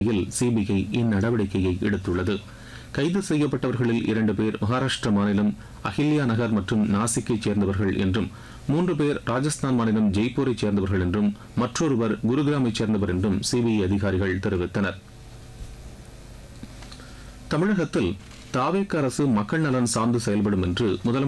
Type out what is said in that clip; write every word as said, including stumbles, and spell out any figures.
CBI இந்நடவடிக்கையை எடுத்துள்ளது. கைது செய்யப்பட்டவர்களில் இரண்டு பேர் மகாராஷ்டிர மாநிலம் அஹில்யா நகர் மற்றும் நாசிக்கைச் சேர்ந்தவர்கள் என்றும், மூன்று பேர் ராஜஸ்தான் மாநிலம் ஜெய்ப்பூரைச் சேர்ந்தவர்கள் என்றும், மற்றொருவர் குருகிராமைச் சேர்ந்தவர் என்றும் சிபிஐ அதிகாரிகள் தெரிவித்தனர். தமிழகத்தில் தாவேக அரசு மக்கள் நலன் சார்ந்து செயல்படும் என்று முதலமைச்சர்